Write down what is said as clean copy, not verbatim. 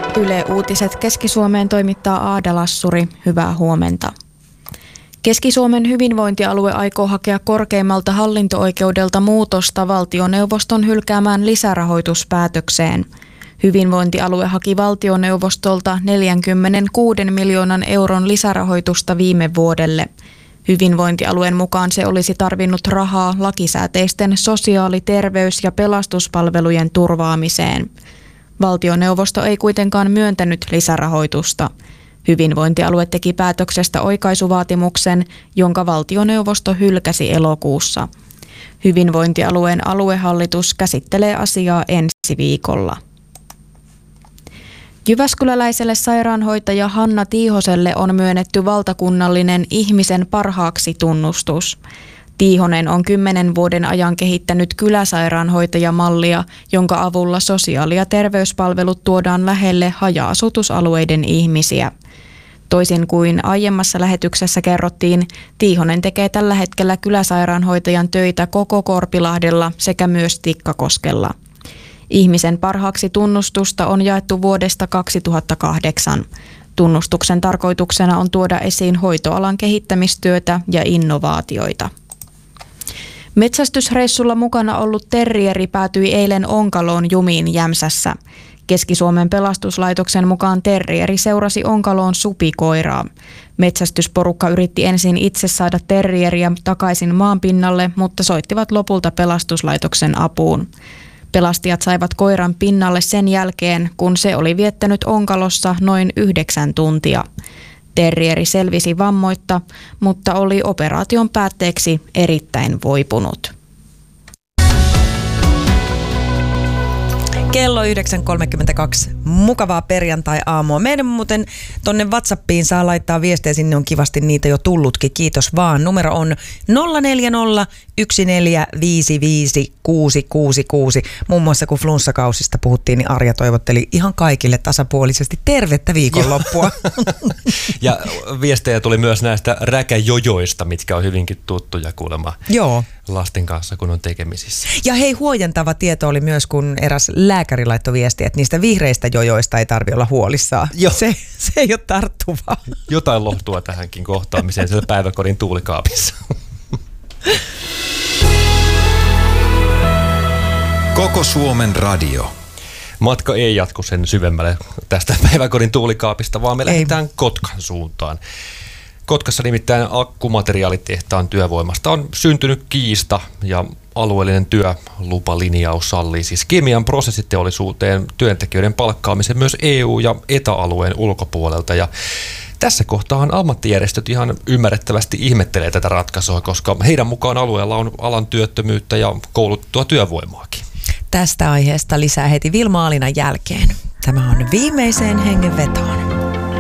Yle Uutiset Keski-Suomeen toimittaa Aada Lassuri. Hyvää huomenta. Keski-Suomen hyvinvointialue aikoo hakea korkeimmalta hallinto-oikeudelta muutosta valtioneuvoston hylkäämään lisärahoituspäätökseen. Hyvinvointialue haki valtioneuvostolta 46 miljoonan euron lisärahoitusta viime vuodelle. Hyvinvointialueen mukaan se olisi tarvinnut rahaa lakisääteisten sosiaali-, terveys- ja pelastuspalvelujen turvaamiseen. Valtioneuvosto ei kuitenkaan myöntänyt lisärahoitusta. Hyvinvointialue teki päätöksestä oikaisuvaatimuksen, jonka valtioneuvosto hylkäsi elokuussa. Hyvinvointialueen aluehallitus käsittelee asiaa ensi viikolla. Jyväskyläläiselle sairaanhoitaja Hanna Tiihoselle on myönnetty valtakunnallinen ihmisen parhaaksi tunnustus. Tiihonen on 10 vuoden ajan kehittänyt kyläsairaanhoitajamallia, jonka avulla sosiaali- ja terveyspalvelut tuodaan lähelle haja-asutusalueiden ihmisiä. Toisin kuin aiemmassa lähetyksessä kerrottiin, Tiihonen tekee tällä hetkellä kyläsairaanhoitajan töitä koko Korpilahdella sekä myös Tikkakoskella. Ihmisen parhaaksi tunnustusta on jaettu vuodesta 2008. Tunnustuksen tarkoituksena on tuoda esiin hoitoalan kehittämistyötä ja innovaatioita. Metsästysreissulla mukana ollut terrieri päätyi eilen Onkaloon jumiin Jämsässä. Keski-Suomen pelastuslaitoksen mukaan terrieri seurasi Onkaloon supikoiraa. Metsästysporukka yritti ensin itse saada terrieriä takaisin maanpinnalle, mutta soittivat lopulta pelastuslaitoksen apuun. Pelastajat saivat koiran pinnalle sen jälkeen, kun se oli viettänyt Onkalossa noin 9 tuntia. Terrieri selvisi vammoitta, mutta oli operaation päätteeksi erittäin voipunut. Kello 9.32. Mukavaa perjantai-aamua. Meidän muuten tonne WhatsAppiin saa laittaa viestejä, sinne on kivasti niitä jo tullutkin. Kiitos vaan. Numero on 040 1455 666. Muun muassa kun flunssakausista puhuttiin, niin Arja toivotteli ihan kaikille tasapuolisesti tervettä viikonloppua. Ja viestejä tuli myös näistä räkäjojoista, mitkä on hyvinkin tuttuja kuulemma. Joo. Lasten kanssa, kun on tekemisissä. Ja hei, huojentava tieto oli myös, kun eräs lääkäri laittoi viestiä, että niistä vihreistä jojoista ei tarvitse olla huolissaan. Se ei ole tarttuvaa. Jotain lohtua tähänkin kohtaamiseen siellä päiväkodin tuulikaapissa. Koko Suomen radio. Matka ei jatku sen syvemmälle tästä päiväkodin tuulikaapista, vaan me lähdetään Kotkan suuntaan. Kotkassa nimittäin akkumateriaalitehtaan työvoimasta on syntynyt kiista ja alueellinen työlupalinjaus sallii siis kemian prosessiteollisuuteen työntekijöiden palkkaamisen myös EU- ja ETA-alueen ulkopuolelta. Ja tässä kohtaan ammattijärjestöt ihan ymmärrettävästi ihmettelee tätä ratkaisua, koska heidän mukaan alueella on alan työttömyyttä ja koulutettua työvoimaakin. Tästä aiheesta lisää heti Vilma Alinan jälkeen. Tämä on viimeiseen hengenvetoon.